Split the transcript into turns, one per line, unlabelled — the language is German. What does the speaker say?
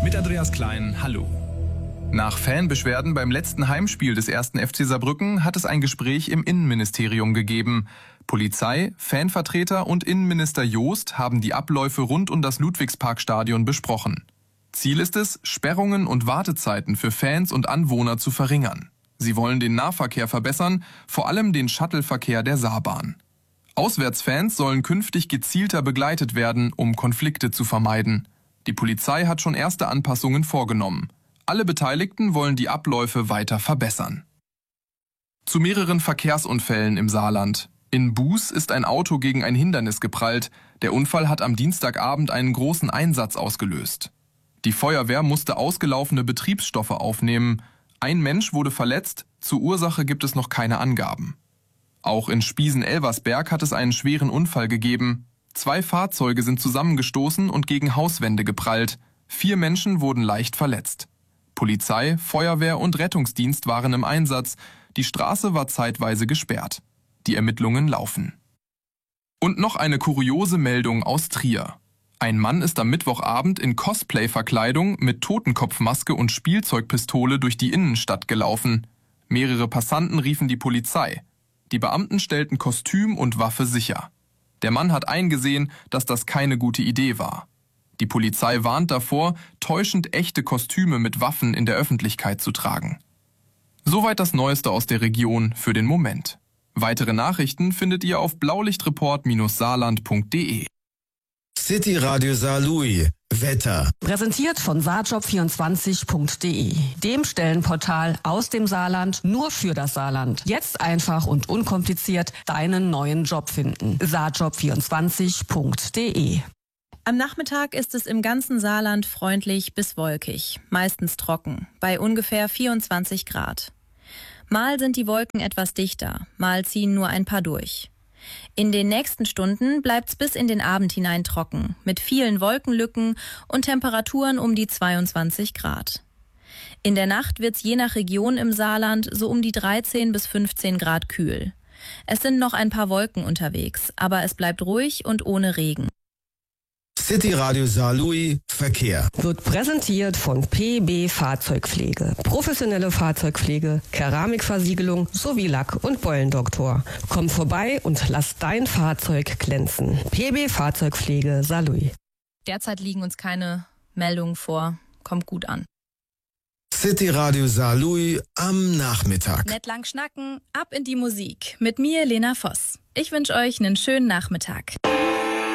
Mit Andreas Klein, hallo. Nach Fanbeschwerden beim letzten Heimspiel des 1. FC Saarbrücken hat es ein Gespräch im Innenministerium gegeben. Polizei, Fanvertreter und Innenminister Joost haben die Abläufe rund um das Ludwigsparkstadion besprochen. Ziel ist es, Sperrungen und Wartezeiten für Fans und Anwohner zu verringern. Sie wollen den Nahverkehr verbessern, vor allem den Shuttleverkehr der Saarbahn. Auswärtsfans sollen künftig gezielter begleitet werden, um Konflikte zu vermeiden. Die Polizei hat schon erste Anpassungen vorgenommen. Alle Beteiligten wollen die Abläufe weiter verbessern. Zu mehreren Verkehrsunfällen im Saarland. In Buß ist ein Auto gegen ein Hindernis geprallt. Der Unfall hat am Dienstagabend einen großen Einsatz ausgelöst. Die Feuerwehr musste ausgelaufene Betriebsstoffe aufnehmen. Ein Mensch wurde verletzt, zur Ursache gibt es noch keine Angaben. Auch in Spiesen-Elversberg hat es einen schweren Unfall gegeben. 2 Fahrzeuge sind zusammengestoßen und gegen Hauswände geprallt. 4 Menschen wurden leicht verletzt. Polizei, Feuerwehr und Rettungsdienst waren im Einsatz. Die Straße war zeitweise gesperrt. Die Ermittlungen laufen. Und noch eine kuriose Meldung aus Trier. Ein Mann ist am Mittwochabend in Cosplay-Verkleidung mit Totenkopfmaske und Spielzeugpistole durch die Innenstadt gelaufen. Mehrere Passanten riefen die Polizei. Die Beamten stellten Kostüm und Waffe sicher. Der Mann hat eingesehen, dass das keine gute Idee war. Die Polizei warnt davor, täuschend echte Kostüme mit Waffen in der Öffentlichkeit zu tragen. Soweit das Neueste aus der Region für den Moment. Weitere Nachrichten findet ihr auf blaulichtreport-saarland.de.
City Radio Saarlouis. Wetter.
Präsentiert von saarjob24.de, dem Stellenportal aus dem Saarland nur für das Saarland. Jetzt einfach und unkompliziert deinen neuen Job finden. saarjob24.de.
Am Nachmittag ist es im ganzen Saarland freundlich bis wolkig, meistens trocken, bei ungefähr 24 Grad. Mal sind die Wolken etwas dichter, mal ziehen nur ein paar durch. In den nächsten Stunden bleibt's bis in den Abend hinein trocken, mit vielen Wolkenlücken und Temperaturen um die 22 Grad. In der Nacht wird's je nach Region im Saarland so um die 13 bis 15 Grad kühl. Es sind noch ein paar Wolken unterwegs, aber es bleibt ruhig und ohne Regen.
City Radio Saarlouis Verkehr.
Wird präsentiert von PB Fahrzeugpflege. Professionelle Fahrzeugpflege, Keramikversiegelung sowie Lack- und Beulendoktor. Komm vorbei und lass dein Fahrzeug glänzen. PB Fahrzeugpflege Saarlouis.
Derzeit liegen uns keine Meldungen vor. Kommt gut an.
City Radio Saarlouis am Nachmittag.
Nett lang schnacken, ab in die Musik. Mit mir, Lena Voss. Ich wünsche euch einen schönen Nachmittag.